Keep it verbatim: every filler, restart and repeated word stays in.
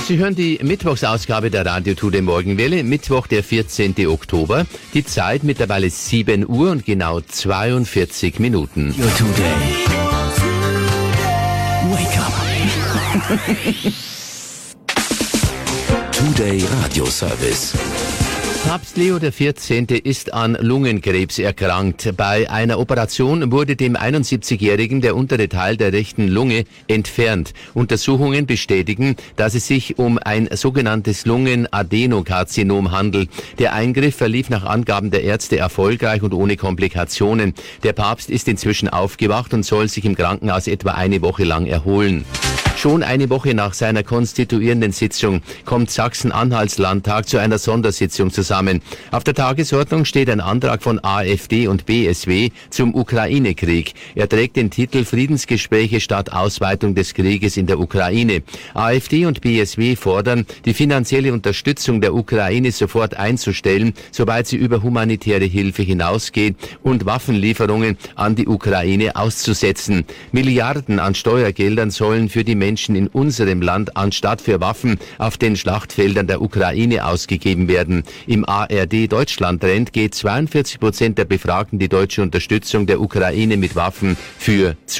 Sie hören die Mittwochsausgabe der Radio Today Morgenwelle, Mittwoch, der vierzehnten Oktober. Die Zeit mittlerweile sieben Uhr und genau zweiundvierzig Minuten. Your Today. Wake up. Today Radio Service. Papst Leo der vierzehnte ist an Lungenkrebs erkrankt. Bei einer Operation wurde dem einundsiebzigjährigen der untere Teil der rechten Lunge entfernt. Untersuchungen bestätigen, dass es sich um ein sogenanntes Lungenadenokarzinom handelt. Der Eingriff verlief nach Angaben der Ärzte erfolgreich und ohne Komplikationen. Der Papst ist inzwischen aufgewacht und soll sich im Krankenhaus etwa eine Woche lang erholen. Schon eine Woche nach seiner konstituierenden Sitzung kommt Sachsen-Anhalts Landtag zu einer Sondersitzung zusammen. Auf der Tagesordnung steht ein Antrag von AfD und B S W zum Ukraine-Krieg. Er trägt den Titel Friedensgespräche statt Ausweitung des Krieges in der Ukraine. AfD und B S W fordern, die finanzielle Unterstützung der Ukraine sofort einzustellen, sobald sie über humanitäre Hilfe hinausgeht, und Waffenlieferungen an die Ukraine auszusetzen. Milliarden an Steuergeldern sollen für die Menschen in unserem Land anstatt für Waffen auf den Schlachtfeldern der Ukraine ausgegeben werden. Im A R D-Deutschland-Trend geht zweiundvierzig Prozent der Befragten die deutsche Unterstützung der Ukraine mit Waffen für zu.